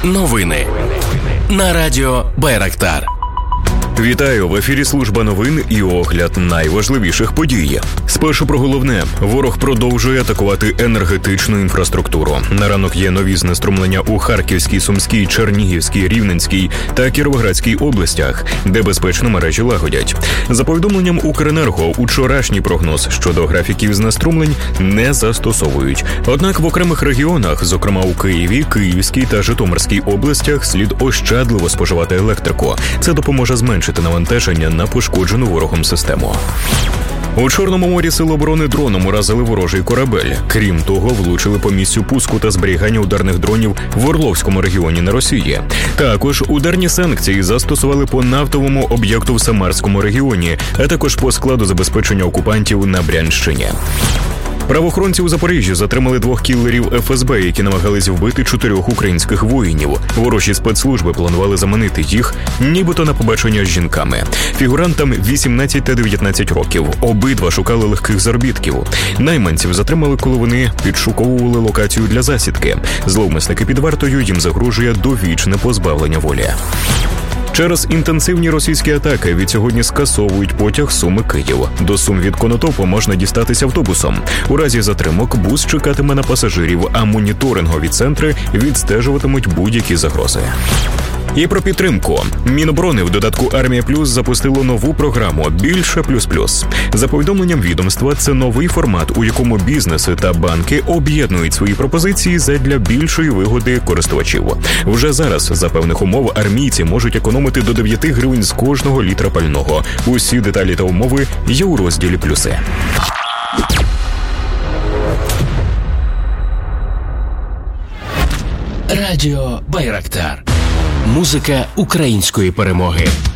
Новини на радіо Байрактар. Вітаю! В ефірі служба новин і огляд найважливіших подій. Спершу про головне. Ворог продовжує атакувати енергетичну інфраструктуру. На ранок є нові знеструмлення у Харківській, Сумській, Чернігівській, Рівненській та Кіровоградській областях, де безпечно мережі лагодять. За повідомленням Укренерго, учорашній прогноз щодо графіків знеструмлень не застосовують. Однак в окремих регіонах, зокрема у Києві, Київській та Житомирській областях, слід ощадливо споживати електрику. Це допоможе зменшити навантаження на пошкоджену ворогом систему. У Чорному морі Сили оборони дроном уразили ворожий корабель. Крім того, влучили по місцю пуску та зберігання ударних дронів в Орловському регіоні на Росії. Також ударні санкції застосували по нафтовому об'єкту в Самарському регіоні, а також по складу забезпечення окупантів на Брянщині. Правоохоронці у Запоріжжі затримали 2 кілерів ФСБ, які намагались вбити 4 українських воїнів. Ворожі спецслужби планували заманити їх, нібито на побачення з жінками. Фігурантам 18 та 19 років. Обидва шукали легких заробітків. Найманців затримали, коли вони підшуковували локацію для засідки. Зловмисники під вартою, їм загрожує довічне позбавлення волі. Через інтенсивні російські атаки відсьогодні скасовують потяг Суми-Київ. До Сум від Конотопу можна дістатися автобусом. У разі затримок бус чекатиме на пасажирів, а моніторингові центри відстежуватимуть будь-які загрози. І про підтримку. Міноборони в додатку «Армія Плюс» запустило нову програму «Більше плюс-плюс». За повідомленням відомства, це новий формат, у якому бізнеси та банки об'єднують свої пропозиції задля більшої вигоди користувачів. Вже зараз, за певних умов, армійці можуть економити до 9 гривень з кожного літра пального. Усі деталі та умови є у розділі «Плюси». Радіо Байрактар. Музика української перемоги.